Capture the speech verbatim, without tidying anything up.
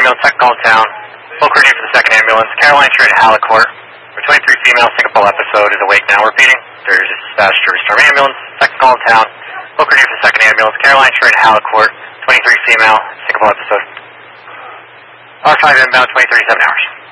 ambulance, second call in town. Local name for the second ambulance. Caroline Street, Halicourt. For twenty-three female, syncopal episode is awake now. Repeating. There's a dispatch to restore ambulance, second call in town. Local name for the second ambulance. Caroline Street, Halicourt. twenty-three female, syncopal episode. R five inbound, twenty thirty-seven hours.